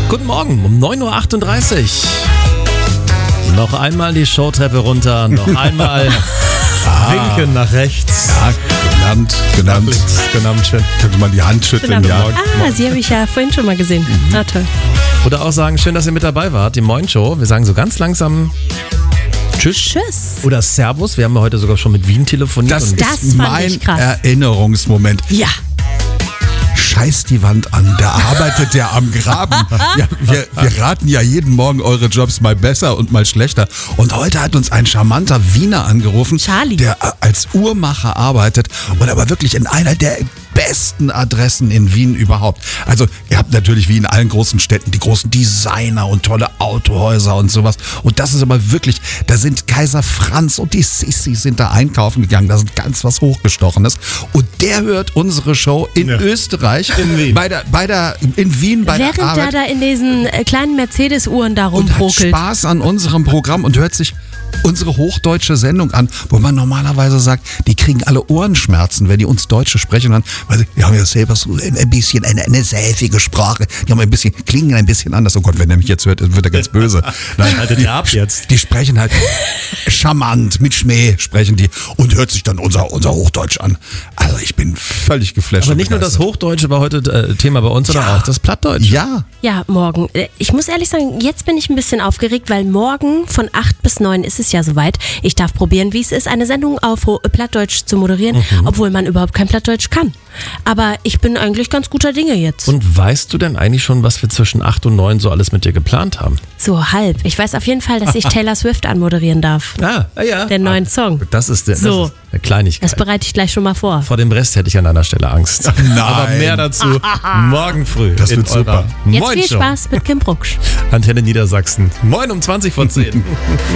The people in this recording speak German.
Guten Morgen um 9.38 Uhr. Noch einmal die Showtreppe runter, noch einmal winken nach rechts. Ja, genannt. Schön. Könnte man die Hand schütteln, Genau. ja. Sie habe ich ja vorhin schon mal gesehen. Na toll. Oder auch sagen, schön, dass ihr mit dabei wart, die Moin-Show. Wir sagen so ganz langsam Tschüss. Oder Servus. Wir haben ja heute sogar schon mit Wien telefoniert. Das und ist fand mein ich krass. Erinnerungsmoment. Ja. Scheiß die Wand an, da arbeitet der am Graben. Ja, wir raten ja jeden Morgen eure Jobs mal besser und mal schlechter. Und heute hat uns ein charmanter Wiener angerufen, Charlie, der als Uhrmacher arbeitet und aber wirklich in einer der besten Adressen in Wien überhaupt. Also ihr habt natürlich wie in allen großen Städten die großen Designer und tolle Autohäuser und sowas. Und das ist aber wirklich, da sind Kaiser Franz und die Sissi sind da einkaufen gegangen. Da sind ganz was Hochgestochenes. Und der hört unsere Show in Österreich. In Wien. In Wien bei Während der Arbeit. da in diesen kleinen Mercedes-Uhren da Und hat rumprokelt. Spaß an unserem Programm und hört sich unsere hochdeutsche Sendung an, wo man normalerweise sagt, die kriegen alle Ohrenschmerzen, wenn die uns Deutsche sprechen, dann, weil die haben ja selber so ein bisschen eine säfige Sprache, die haben klingen ein bisschen anders. Oh Gott, wenn er mich jetzt hört, wird er ganz böse. Nein, Haltet ihr ab jetzt. Die sprechen halt charmant, mit Schmäh sprechen die und hört sich dann unser Hochdeutsch an. Also ich bin völlig geflasht. Aber nicht nur das Hochdeutsche war heute Thema bei uns, sondern auch das Plattdeutsch. Ja. Ja, morgen. Ich muss ehrlich sagen, jetzt bin ich ein bisschen aufgeregt, weil morgen von 8 bis 9 ist es ja soweit. Ich darf probieren, wie es ist, eine Sendung auf Plattdeutsch zu moderieren, obwohl man überhaupt kein Plattdeutsch kann. Aber ich bin eigentlich ganz guter Dinge jetzt. Und weißt du denn eigentlich schon, was wir zwischen 8 und 9 so alles mit dir geplant haben? So halb. Ich weiß auf jeden Fall, dass ich Taylor Swift anmoderieren darf. Ja. Den neuen Song. Das ist eine Kleinigkeit. Das bereite ich gleich schon mal vor. Vor dem Rest hätte ich an deiner Stelle Angst. Nein. Aber mehr dazu morgen früh. Das wird in eurer super. Jetzt Moin viel Show. Spaß mit Kim Brucksch. Antenne Niedersachsen. Moin um 20 vor 10.